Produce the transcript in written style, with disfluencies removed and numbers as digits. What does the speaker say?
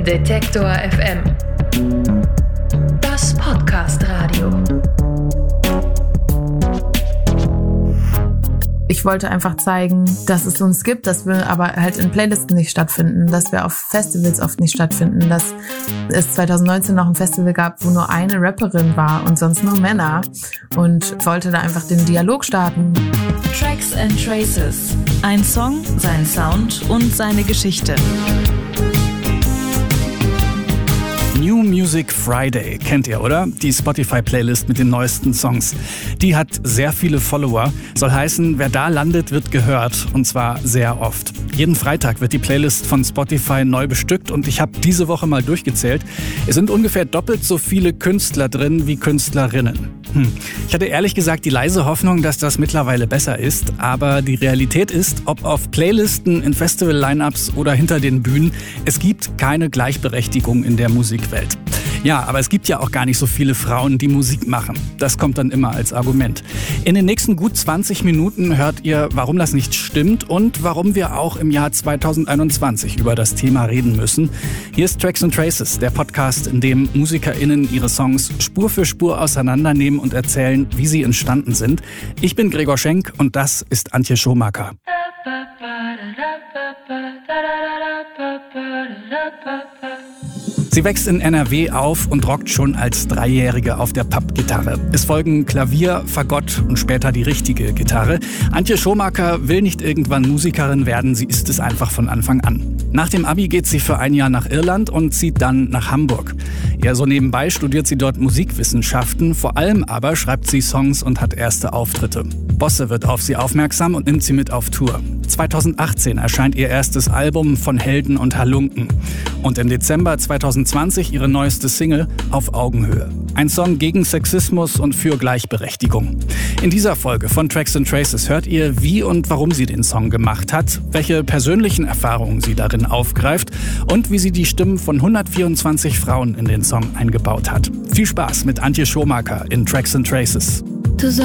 Detektor FM. Das Podcast-Radio. Ich wollte einfach zeigen, dass es uns gibt, dass wir aber halt in Playlisten nicht stattfinden, dass wir auf Festivals oft nicht stattfinden, dass es 2019 noch ein Festival gab, wo nur eine Rapperin war und sonst nur Männer, und wollte da einfach den Dialog starten. Tracks and Traces. Ein Song, sein Sound und seine Geschichte. New Music Friday kennt ihr, oder? Die Spotify-Playlist mit den neuesten Songs. Die hat sehr viele Follower. Soll heißen, wer da landet, wird gehört. Und zwar sehr oft. Jeden Freitag wird die Playlist von Spotify neu bestückt und ich habe diese Woche mal durchgezählt. Es sind ungefähr doppelt so viele Künstler drin wie Künstlerinnen. Ich hatte ehrlich gesagt die leise Hoffnung, dass das mittlerweile besser ist. Aber die Realität ist, ob auf Playlisten, in Festival-Line-Ups oder hinter den Bühnen, es gibt keine Gleichberechtigung in der Musikwelt. Ja, aber es gibt ja auch gar nicht so viele Frauen, die Musik machen. Das kommt dann immer als Argument. In den nächsten gut 20 Minuten hört ihr, warum das nicht stimmt und warum wir auch im Jahr 2021 über das Thema reden müssen. Hier ist Tracks and Traces, der Podcast, in dem MusikerInnen ihre Songs Spur für Spur auseinandernehmen und erzählen, wie sie entstanden sind. Ich bin Gregor Schenk und das ist Antje Schomaker. Sie wächst in NRW auf und rockt schon als Dreijährige auf der Pappgitarre. Es folgen Klavier, Fagott und später die richtige Gitarre. Antje Schomaker will nicht irgendwann Musikerin werden, sie ist es einfach von Anfang an. Nach dem Abi geht sie für ein Jahr nach Irland und zieht dann nach Hamburg. Ja, so nebenbei studiert sie dort Musikwissenschaften, vor allem aber schreibt sie Songs und hat erste Auftritte. Bosse wird auf sie aufmerksam und nimmt sie mit auf Tour. 2018 erscheint ihr erstes Album Von Helden und Halunken. Und im Dezember 2020 ihre neueste Single Auf Augenhöhe. Ein Song gegen Sexismus und für Gleichberechtigung. In dieser Folge von Tracks and Traces hört ihr, wie und warum sie den Song gemacht hat, welche persönlichen Erfahrungen sie darin aufgreift und wie sie die Stimmen von 124 Frauen in den Song eingebaut hat. Viel Spaß mit Antje Schomaker in Tracks and Traces.